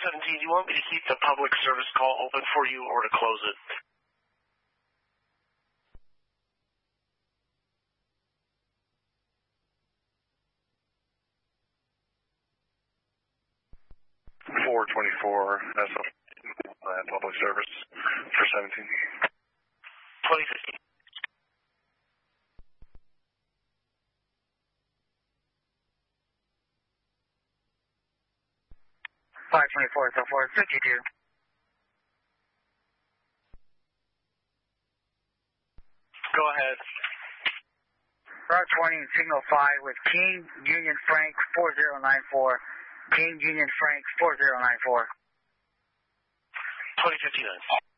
417, do you want me to keep the public service call open for you or to close it? SF public service for 17. 2015. 524, so 452. Go ahead. Route 20, signal 5 with King Union Frank 4094. King Union Frank 4094. 2059.